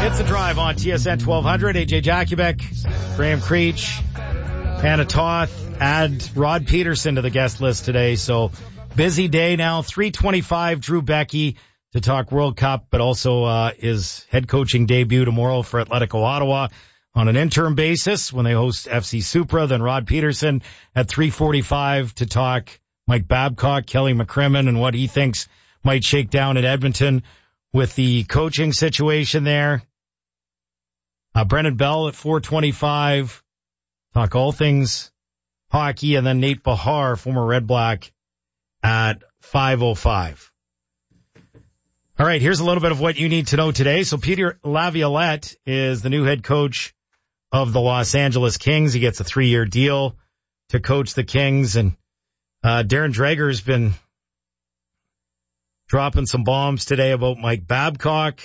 It's The Drive on TSN 1200. AJ Jakubek, Graham Creech, Hannah Toth. Add Rod Peterson to the guest list today. So busy day now. 3:25, Drew Becky to talk World Cup, but also his head coaching debut tomorrow for Atletico Ottawa on an interim basis when they host FC Supra. Then Rod Peterson at 3:45 to talk Mike Babcock, Kelly McCrimmon, and what he thinks might shake down at Edmonton with the coaching situation there. Brennan Bell at 4:25. Talk all things hockey. And then Nate Bahar, former Red Black, at 5:05. All right, here's a little bit of what you need to know today. So Peter Laviolette is the new head coach of the Los Angeles Kings. He gets a 3-year deal to coach the Kings. And Darren Dreger's been dropping some bombs today about Mike Babcock.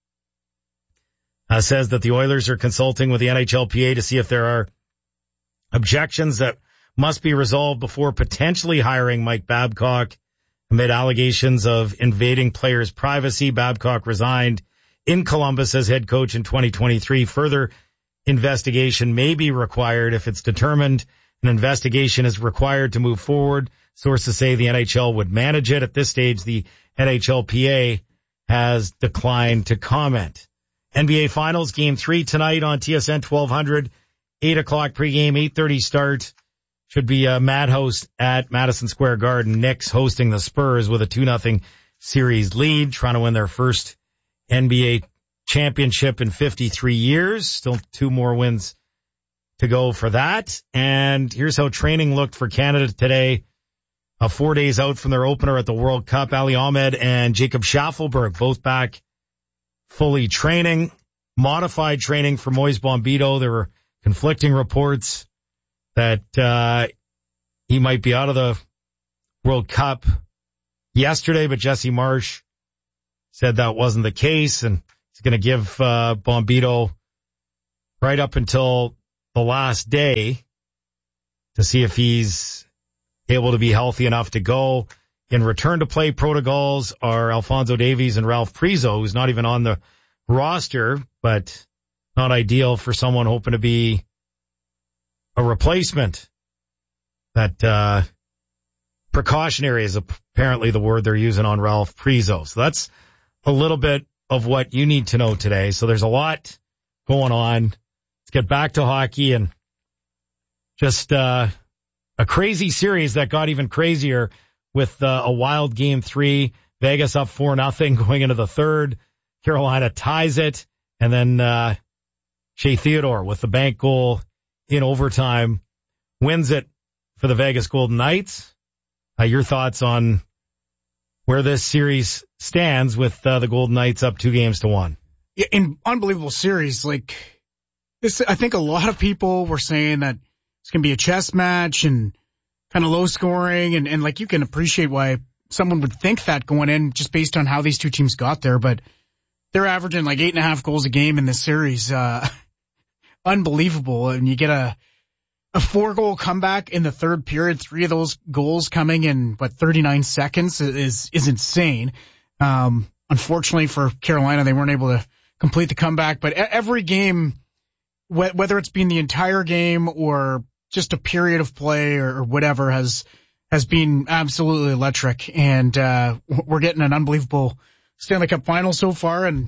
Says that the Oilers are consulting with the NHLPA to see if there are objections that must be resolved before potentially hiring Mike Babcock. Amid allegations of invading players' privacy, Babcock resigned in Columbus as head coach in 2023. Further investigation may be required if it's determined an investigation is required to move forward. Sources say the NHL would manage it. At this stage, the NHLPA has declined to comment. NBA Finals, Game 3 tonight on TSN 1200, 8 o'clock pregame, 8:30 start. Should be a madhouse at Madison Square Garden. Knicks hosting the Spurs with a 2-0 series lead, trying to win their first NBA championship in 53 years. Still 2 more wins to go for that. And here's how training looked for Canada today. 4 days out from their opener at the World Cup. Ali Ahmed and Jacob Schaffelberg both back fully training. Modified training for Moise Bombito. There were conflicting reports that he might be out of the World Cup yesterday, but Jesse Marsh said that wasn't the case, and he's going to give Bombito right up until the last day to see if he's able to be healthy enough to go. In return to play protocols are Alphonso Davies and Ralph Priso, who's not even on the roster, but not ideal for someone hoping to be a replacement. That precautionary is apparently the word they're using on Ralph Priso. So that's a little bit of what you need to know today. So there's a lot going on. Let's get back to hockey and just a crazy series that got even crazier with a wild Game 3. Vegas up 4-0 going into the third. Carolina ties it. And then Shea Theodore with the bank goal in overtime wins it for the Vegas Golden Knights. Your thoughts on where this series stands with the Golden Knights up 2-1? Yeah, an unbelievable series. Like this, I think a lot of people were saying that it's going to be a chess match and kind of low scoring, and like you can appreciate why someone would think that going in just based on how these two teams got there, but they're averaging like 8.5 goals a game in this series. Unbelievable. And you get a 4-goal comeback in the third period. 3 of those goals coming in, 39 seconds is insane. Unfortunately for Carolina, they weren't able to complete the comeback, but every game, whether it's been the entire game or just a period of play or whatever has been absolutely electric. And, we're getting an unbelievable Stanley Cup final so far. And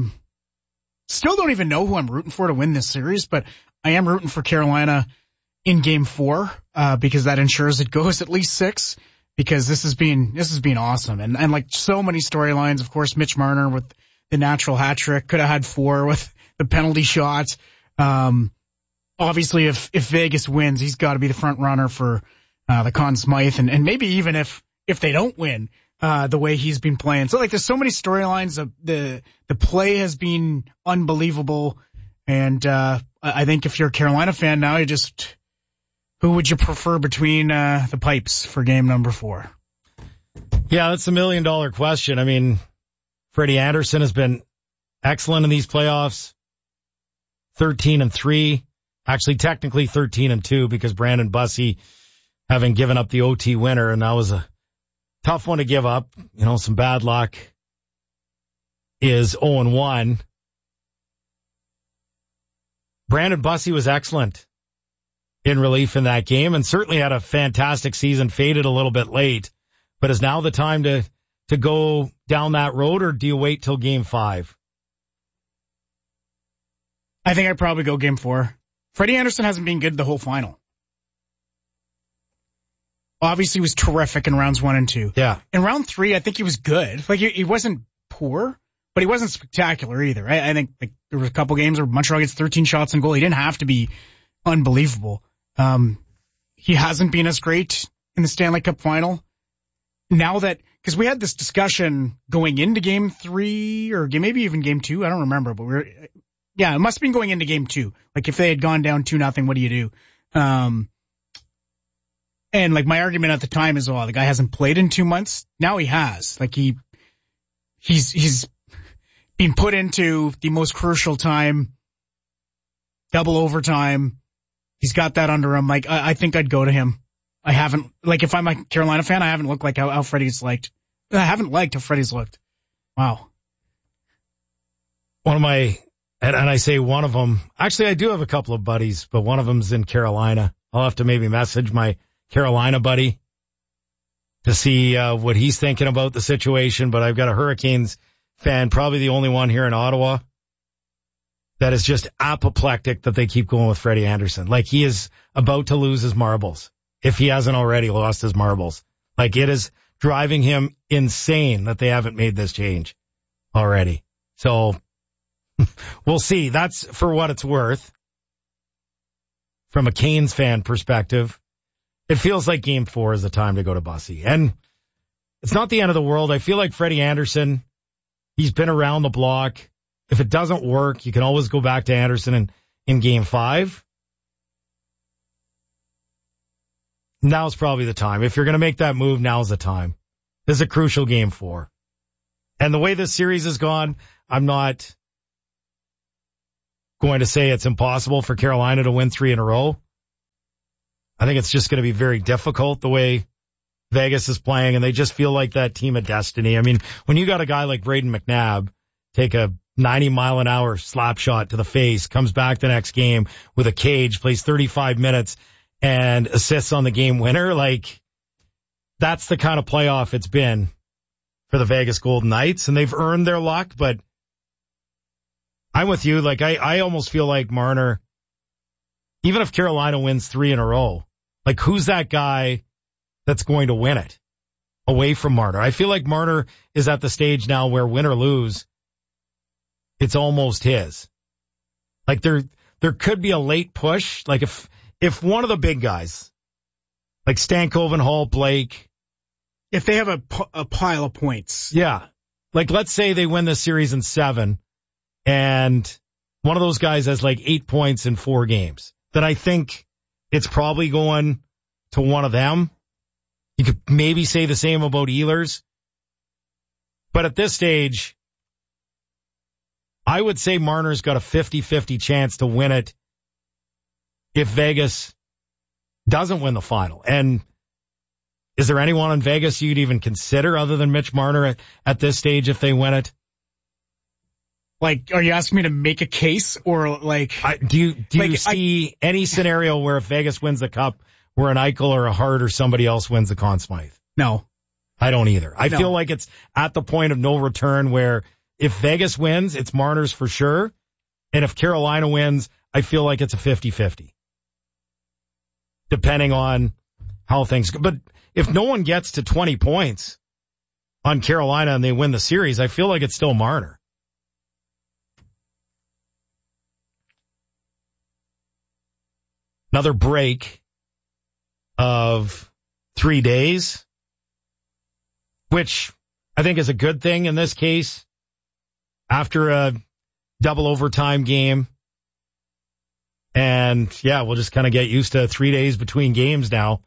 still don't even know who I'm rooting for to win this series, but I am rooting for Carolina in Game 4, because that ensures it goes at least 6, because this has been awesome. And like so many storylines, of course, Mitch Marner with the natural hat trick could have had 4 with the penalty shots. Obviously, if Vegas wins, he's got to be the front runner for the Conn Smythe, and maybe even if they don't win, the way he's been playing. So like, there's so many storylines. The play has been unbelievable, and I think if you're a Carolina fan now, who would you prefer between the pipes for game number 4? Yeah, that's $1 million question. I mean, Freddie Anderson has been excellent in these playoffs. 13-3. Actually, technically 13-2 because Brandon Bussey having given up the OT winner, and that was a tough one to give up. Some bad luck. Is 0-1. Brandon Bussi was excellent in relief in that game and certainly had a fantastic season, faded a little bit late. But is now the time to go down that road, or do you wait till Game 5? I think I'd probably go Game 4. Freddie Anderson hasn't been good the whole final. Obviously, he was terrific in rounds 1 and 2. Yeah. In round 3, I think he was good. Like, he wasn't poor, but he wasn't spectacular either. I think like there were a couple games where Montreal gets 13 shots on goal. He didn't have to be unbelievable. He hasn't been as great in the Stanley Cup final. Now that, because we had this discussion going into Game 3 or maybe even Game 2, I don't remember, but it must have been going into Game 2. Like, if they had gone down 2-0, what do you do? And like my argument at the time is, the guy hasn't played in 2 months. Now he has. Like he's been put into the most crucial time, double overtime. He's got that under him. Like, I think I'd go to him. I haven't, like, if I'm a Carolina fan, I haven't looked like how Freddie's liked. I haven't liked how Freddie's looked. Wow. One of my, and I say one of them, actually I do have a couple of buddies, but one of them's in Carolina. I'll have to maybe message my Carolina buddy to see what he's thinking about the situation. But I've got a Hurricanes fan, probably the only one here in Ottawa, that is just apoplectic that they keep going with Freddie Anderson. Like, he is about to lose his marbles, if he hasn't already lost his marbles. Like, it is driving him insane that they haven't made this change already. So we'll see. That's for what it's worth. From a Canes fan perspective, it feels like Game 4 is the time to go to Bussi. And it's not the end of the world. I feel like Freddie Anderson, he's been around the block. If it doesn't work, you can always go back to Anderson in Game 5. Now's probably the time. If you're going to make that move, now's the time. This is a crucial Game 4. And the way this series has gone, I'm not going to say it's impossible for Carolina to win 3 in a row. I think it's just going to be very difficult the way Vegas is playing, and they just feel like that team of destiny. I mean, when you got a guy like Braden McNabb take a 90-mile-an-hour slap shot to the face, comes back the next game with a cage, plays 35 minutes, and assists on the game winner, like, that's the kind of playoff it's been for the Vegas Golden Knights, and they've earned their luck, but I'm with you. Like, I almost feel like Marner, even if Carolina wins 3 in a row, like, who's that guy that's going to win it away from Marner? I feel like Marner is at the stage now where, win or lose, it's almost his. Like, there could be a late push. Like, if one of the big guys, like Stankoven, Hall, Blake, if they have a pile of points. Yeah. Like, let's say they win this series in 7 and one of those guys has like 8 points in 4 games. Then I think it's probably going to one of them. You could maybe say the same about Ehlers. But at this stage, I would say Marner's got a 50-50 chance to win it if Vegas doesn't win the final. And is there anyone in Vegas you'd even consider other than Mitch Marner at this stage if they win it? Like, are you asking me to make a case, or like, do you see any scenario where if Vegas wins the cup, where an Eichel or a Hart or somebody else wins the Conn Smythe? No. I don't either. I feel like it's at the point of no return where if Vegas wins, it's Marner's for sure. And if Carolina wins, I feel like it's a 50-50. Depending on how things go. But if no one gets to 20 points on Carolina and they win the series, I feel like it's still Marner. Another break of 3 days, which I think is a good thing in this case. After a double overtime game. And yeah, we'll just kind of get used to 3 days between games now.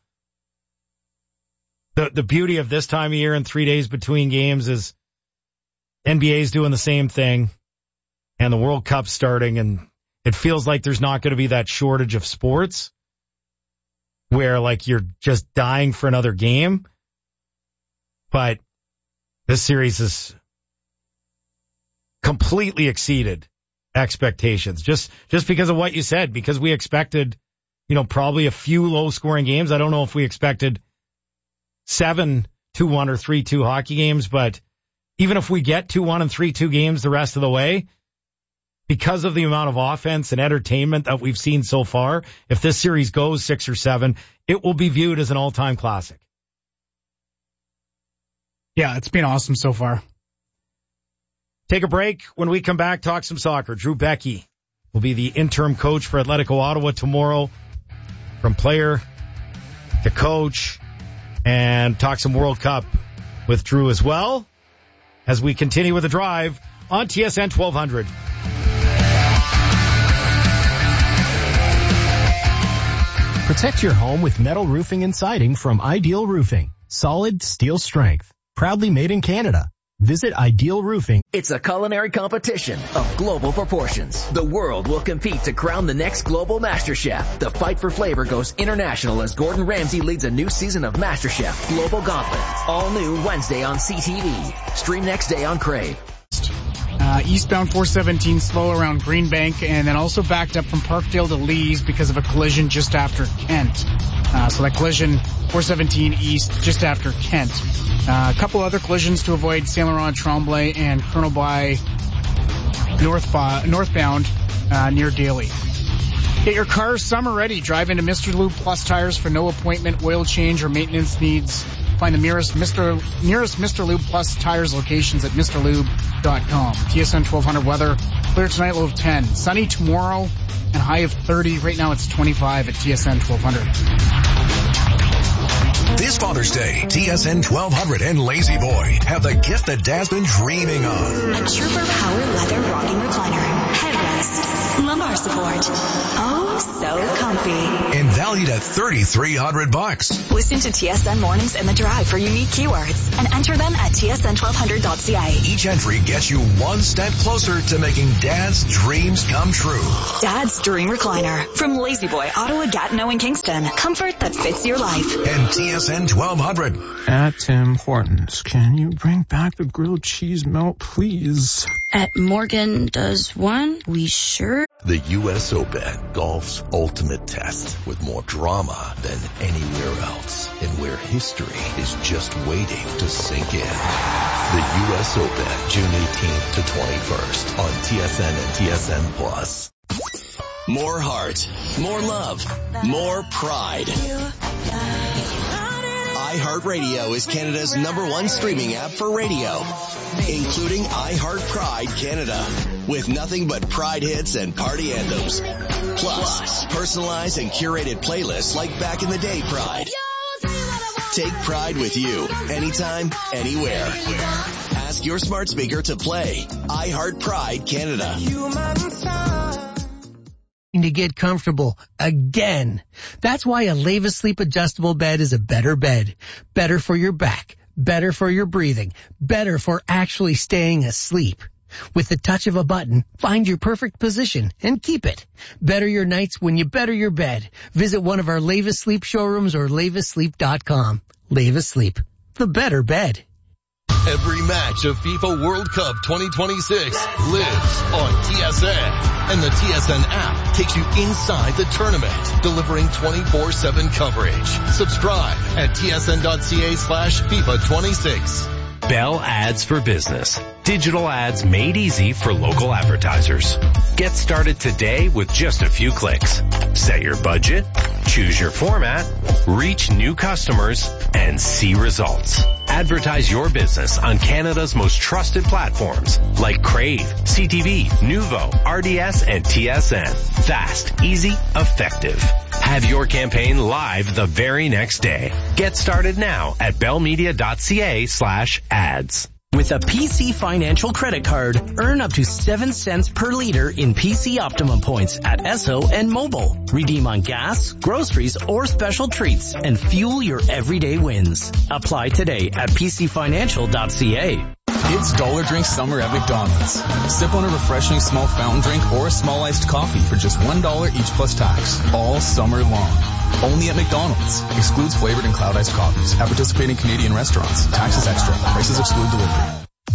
The beauty of this time of year and 3 days between games is NBA's doing the same thing and the World Cup's starting, and it feels like there's not going to be that shortage of sports where like you're just dying for another game. But this series is completely exceeded expectations. Just because of what you said, because we expected, probably a few low-scoring games. I don't know if we expected 7 2-1 or 3-2 hockey games, but even if we get 2-1 and 3-2 games the rest of the way, because of the amount of offense and entertainment that we've seen so far, if this series goes 6 or 7, it will be viewed as an all-time classic. Yeah, it's been awesome so far. Take a break. When we come back, talk some soccer. Drew Becky will be the interim coach for Atletico Ottawa tomorrow. From player to coach, and talk some World Cup with Drew as well as we continue with the drive on TSN 1200. Protect your home with metal roofing and siding from Ideal Roofing. Solid steel strength. Proudly made in Canada. Visit Ideal Roofing. It's a culinary competition of global proportions. The world will compete to crown the next global Master Chef. The fight for flavor goes international as Gordon Ramsay leads a new season of Master Chef Global Gauntlet. All new Wednesday on CTV. Stream next day on Crave. Eastbound 417 slow around Greenbank, and then also backed up from Parkdale to Lees because of a collision just after Kent. So that collision, 417 East, just after Kent. A couple other collisions to avoid: Saint Laurent, Tremblay, and Colonel By northbound near Daly. Get your car summer ready. Drive into Mr. Lube Plus Tires for no appointment, oil change, or maintenance needs. Find the nearest Mr. Lube Plus Tires locations at MrLube.com. TSN 1200 weather. Clear tonight, low of 10. Sunny tomorrow and high of 30. Right now it's 25 at TSN 1200. This Father's Day, TSN 1200 and Lazy Boy have the gift that Dad's been dreaming of. A Trooper Power Leather Rocking Recliner. Headrest. Lumbar support. Oh, so comfy. And valued at $3,300. Listen to TSN Mornings in the Drive for unique keywords and enter them at tsn1200.ca. Each entry gets you one step closer to making Dad's dreams come true. Dad's Dream Recliner. From Lazy Boy, Ottawa, Gatineau, and Kingston. Comfort that fits your life. And TSN 1200. At Tim Hortons, can you bring back the grilled cheese melt, please? At Morgan Does One, we sure. The U.S. Open, golf's ultimate test, with more drama than anywhere else, and where history is just waiting to sink in. The U.S. Open, June 18th to 21st on TSN and TSN Plus. More heart, more love, more pride. iHeartRadio is Canada's #1 streaming app for radio, including iHeart Pride Canada, with nothing but Pride hits and party anthems. Plus, personalized and curated playlists like Back in the Day Pride. Take Pride with you, anytime, anywhere. Ask your smart speaker to play iHeart Pride Canada. To get comfortable again. That's why a Leva Sleep adjustable bed is a better bed. Better for your back, better for your breathing, better for actually staying asleep. With the touch of a button, find your perfect position and keep it. Better your nights when you better your bed. Visit one of our Leva Sleep showrooms or levasleep.com. Leva Sleep, the better bed. Every match of FIFA World Cup 2026 lives on TSN, and the TSN app takes you inside the tournament, delivering 24/7 coverage. Subscribe at tsn.ca/FIFA26. Bell Ads for Business. Digital ads made easy for local advertisers. Get started today with just a few clicks. Set your budget, choose your format, reach new customers, and see results. Advertise your business on Canada's most trusted platforms like Crave, CTV, Nuvo, RDS, and TSN. Fast, easy, effective. Have your campaign live the very next day. Get started now at bellmedia.ca/ads. With a PC Financial credit card, earn up to 7 cents per liter in PC Optimum points at Esso and Mobile. Redeem on gas, groceries, or special treats and fuel your everyday wins. Apply today at pcfinancial.ca. It's Dollar Drink Summer at McDonald's. Sip on a refreshing small fountain drink or a small iced coffee for just $1 each plus tax, all summer long. Only at McDonald's. Excludes flavored and cloud iced coffees at participating Canadian restaurants. Taxes extra. Prices exclude delivery.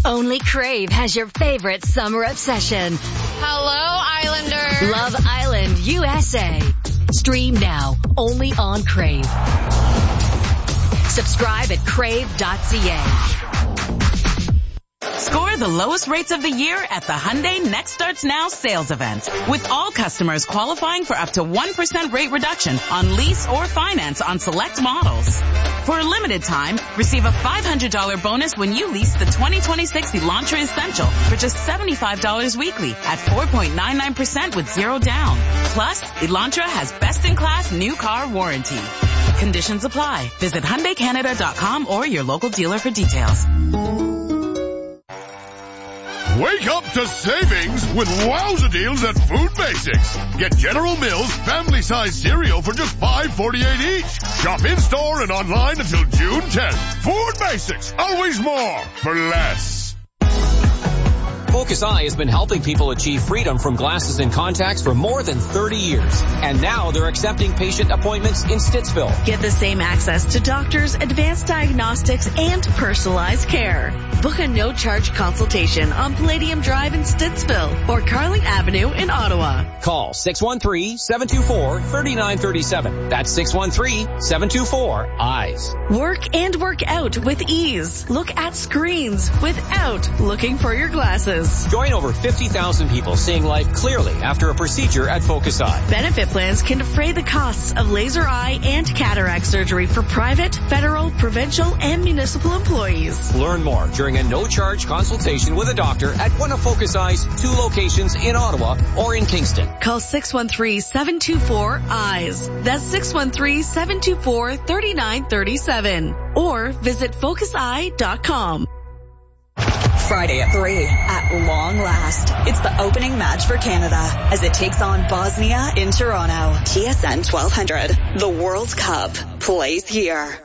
Only Crave has your favorite summer obsession. Hello, Islanders. Love Island, USA. Stream now, only on Crave. Subscribe at crave.ca. Score the lowest rates of the year at the Hyundai Next Starts Now sales event, with all customers qualifying for up to 1% rate reduction on lease or finance on select models. For a limited time, receive a $500 bonus when you lease the 2026 Elantra Essential for just $75 weekly at 4.99% with zero down. Plus, Elantra has best-in-class new car warranty. Conditions apply. Visit HyundaiCanada.com or your local dealer for details. Wake up to savings with wowza deals at Food Basics. Get General Mills family-size cereal for just $5.48 each. Shop in-store and online until June 10th. Food Basics, always more for less. Focus Eye has been helping people achieve freedom from glasses and contacts for more than 30 years. And now they're accepting patient appointments in Stittsville. Get the same access to doctors, advanced diagnostics, and personalized care. Book a no-charge consultation on Palladium Drive in Stittsville or Carling Avenue in Ottawa. Call 613-724-3937. That's 613-724-EYES. Work and work out with ease. Look at screens without looking for your glasses. Join over 50,000 people seeing life clearly after a procedure at Focus Eye. Benefit plans can defray the costs of laser eye and cataract surgery for private, federal, provincial, and municipal employees. Learn more during a no-charge consultation with a doctor at one of Focus Eye's 2 locations in Ottawa or in Kingston. Call 613-724-EYES. That's 613-724-3937. Or visit focuseye.com. Friday at 3, at long last, it's the opening match for Canada as it takes on Bosnia in Toronto. TSN 1200, the World Cup plays here.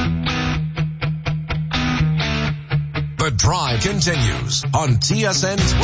The drive continues on TSN